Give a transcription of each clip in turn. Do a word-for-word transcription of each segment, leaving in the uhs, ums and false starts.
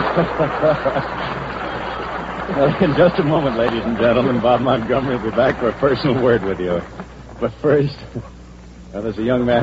Well, in just a moment, ladies and gentlemen, Bob Montgomery will be back for a personal word with you. But first, well, there's a young man.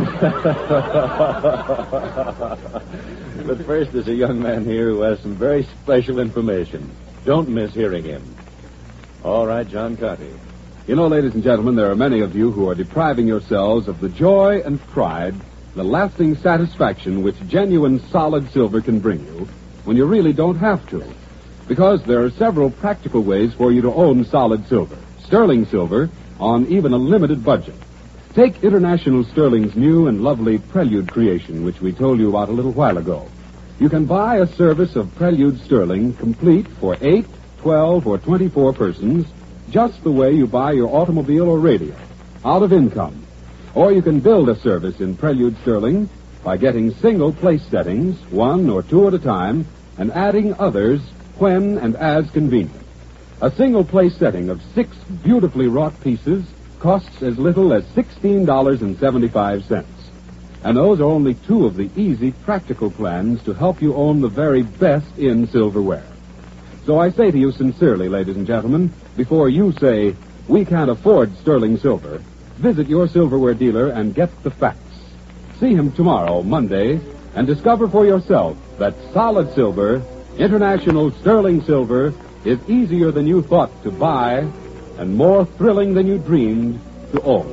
But first, there's a young man here who has some very special information. Don't miss hearing him. All right, John Conte. You know, ladies and gentlemen, there are many of you who are depriving yourselves of the joy and pride, the lasting satisfaction which genuine solid silver can bring you when you really don't have to. Because there are several practical ways for you to own solid silver, sterling silver, on even a limited budget. Take International Sterling's new and lovely Prelude creation, which we told you about a little while ago. You can buy a service of Prelude Sterling complete for eight, twelve, or twenty-four persons, just the way you buy your automobile or radio, out of income. Or you can build a service in Prelude Sterling by getting single place settings, one or two at a time, and adding others when and as convenient. A single place setting of six beautifully wrought pieces costs as little as sixteen dollars and seventy-five cents. And those are only two of the easy, practical plans to help you own the very best in silverware. So I say to you sincerely, ladies and gentlemen, before you say, we can't afford sterling silver, visit your silverware dealer and get the facts. See him tomorrow, Monday, and discover for yourself that solid silver, International Sterling Silver, is easier than you thought to buy and more thrilling than you dreamed to own.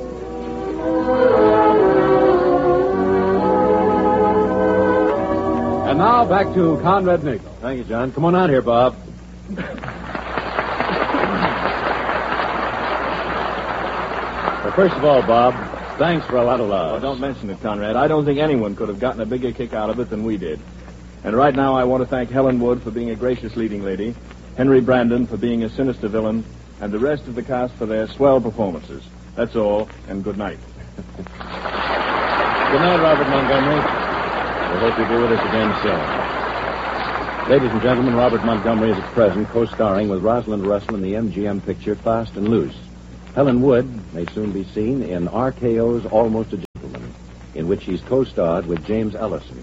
And now back to Conrad Nagel. Thank you, John. Come on out here, Bob. Well, first of all, Bob, thanks for a lot of love. Oh, don't mention it, Conrad. I don't think anyone could have gotten a bigger kick out of it than we did. And right now I want to thank Helen Wood for being a gracious leading lady, Henry Brandon for being a sinister villain, and the rest of the cast for their swell performances. That's all, and good night. Good night, Robert Montgomery. We hope you'll be with us again soon. Ladies and gentlemen, Robert Montgomery is at present co-starring with Rosalind Russell in the M G M picture Fast and Loose. Helen Wood may soon be seen in R K O's Almost a Gentleman, in which he's co-starred with James Ellison.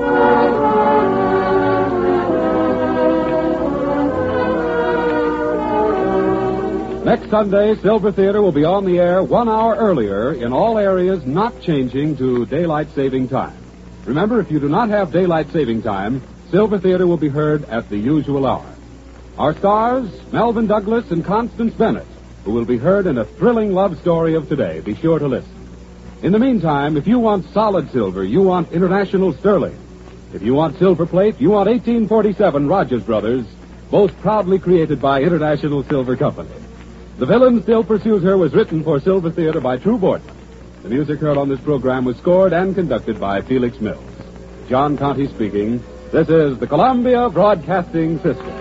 Next Sunday, Silver Theater will be on the air one hour earlier in all areas not changing to daylight saving time. Remember, if you do not have daylight saving time, Silver Theater will be heard at the usual hour. Our stars, Melvin Douglas and Constance Bennett, who will be heard in a thrilling love story of today. Be sure to listen. In the meantime, if you want solid silver, you want International Sterling. If you want silver plate, you want eighteen forty-seven Rogers Brothers, both proudly created by International Silver Company. The Villain Still Pursues Her was written for Silver Theater by True Boardman. The music heard on this program was scored and conducted by Felix Mills. John Conte speaking. This is the Columbia Broadcasting System.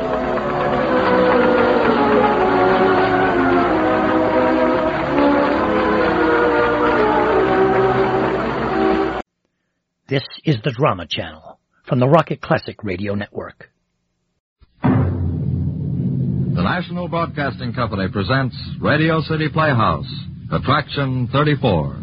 This is the Drama Channel from the Rocket Classic Radio Network. The National Broadcasting Company presents Radio City Playhouse, Attraction thirty-four.